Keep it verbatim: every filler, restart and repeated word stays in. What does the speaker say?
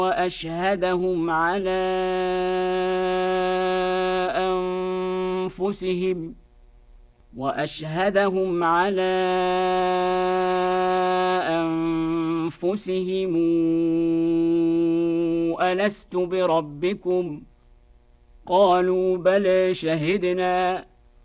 وأشهدهم على أنفسهم وأشهدهم على أنفسهم ألست بربكم؟ قالوا بلى شهدنا